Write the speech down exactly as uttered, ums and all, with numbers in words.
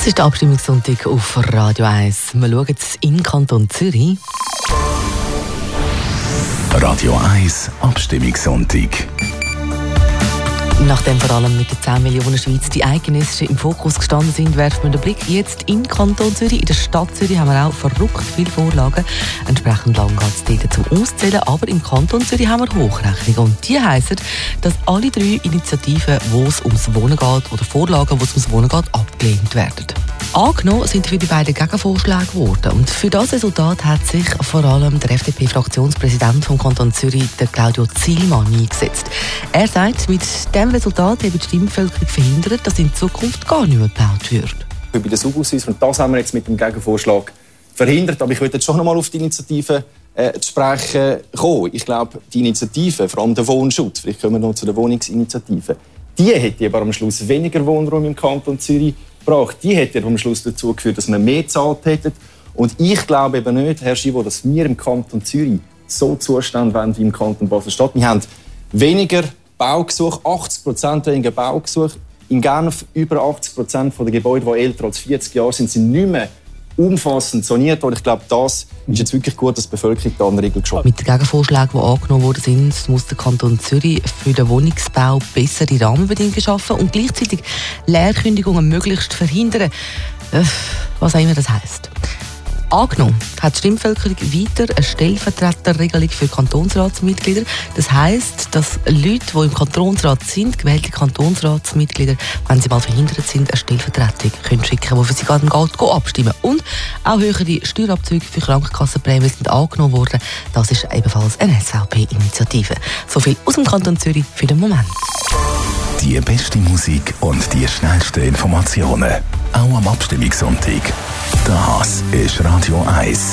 Das ist der Abstimmungssonntag auf Radio eins. Wir schauen jetzt in den Kanton Zürich. Radio eins Abstimmungssonntag. Nachdem vor allem mit den zehn Millionen Schweiz die Eidgenössischen im Fokus gestanden sind, werfen wir den Blick jetzt in den Kanton Zürich. In der Stadt Zürich haben wir auch verrückt viele Vorlagen. Entsprechend lang geht es dort zum Auszählen. Aber im Kanton Zürich haben wir Hochrechnungen. Und die heissen, dass alle drei Initiativen, wo es ums Wohnen geht, oder Vorlagen, wo es ums Wohnen geht, abgelehnt werden. Angenommen sind für die beiden Gegenvorschläge geworden. Und für das Resultat hat sich vor allem der F D P-Fraktionspräsident vom Kanton Zürich, der Claudio Zielmann, eingesetzt. Er sagt, mit diesem Resultat haben die Stimmbevölkerung verhindert, dass in Zukunft gar nicht mehr gebaut wird. Bei den Suchausweisen, und das haben wir jetzt mit dem Gegenvorschlag verhindert. Aber ich würde jetzt schon noch mal auf die Initiative äh, zu sprechen kommen. Ich glaube, die Initiative, vor allem der Wohnschutz, vielleicht kommen wir noch zu der Wohnungsinitiative, die hätte aber am Schluss weniger Wohnraum im Kanton Zürich gebracht. Die hätte aber am Schluss dazu geführt, dass wir mehr gezahlt hätten. Und ich glaube eben nicht, Herr Schivo, dass wir im Kanton Zürich so Zustände wollen wie im Kanton Basel-Stadt. Wir haben weniger Baugesuche, achtzig Prozent weniger Baugesuche. In Genf über achtzig Prozent der Gebäude, die älter als vierzig Jahre sind, sind nicht mehr umfassend saniert worden. Ich glaube, das ist jetzt wirklich gut, dass die Bevölkerung da an den Regeln geschoben hat. Mit den Vorschlägen, die angenommen worden sind, muss der Kanton Zürich für den Wohnungsbau bessere Rahmenbedingungen schaffen und gleichzeitig Leerkündigungen möglichst verhindern. Was auch immer das heisst. Angenommen hat die Stimmbevölkerung weiter eine Stellvertreterregelung für Kantonsratsmitglieder. Das heisst, dass Leute, die im Kantonsrat sind, gewählte Kantonsratsmitglieder, wenn sie mal verhindert sind, eine Stellvertretung können schicken, die für sie gerade geht, abstimmen. Und auch höhere Steuerabzüge für Krankenkassenprämien sind angenommen worden. Das ist ebenfalls eine S V P-Initiative. So viel aus dem Kanton Zürich für den Moment. Die beste Musik und die schnellsten Informationen. Auch am Abstimmungssonntag. Das ist Radio eins.